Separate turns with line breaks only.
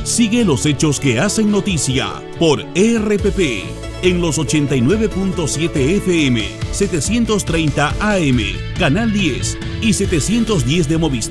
Sigue los hechos que hacen noticia por RPP en los 89.7 FM, 730 AM, Canal 10 y 710 de Movistar.